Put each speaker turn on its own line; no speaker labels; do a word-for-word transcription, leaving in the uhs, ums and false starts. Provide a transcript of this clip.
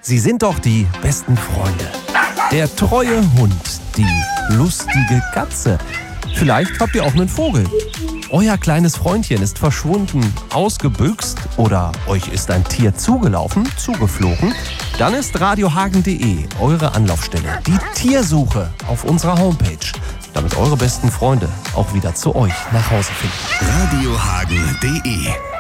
Sie sind doch die besten Freunde. Der treue Hund, die lustige Katze. Vielleicht habt ihr auch einen Vogel. Euer kleines Freundchen ist verschwunden, ausgebüxt oder euch ist ein Tier zugelaufen, zugeflogen. Dann ist radiohagen punkt de eure Anlaufstelle. Die Tiersuche auf unserer Homepage, damit eure besten Freunde auch wieder zu euch nach Hause finden.
radiohagen punkt de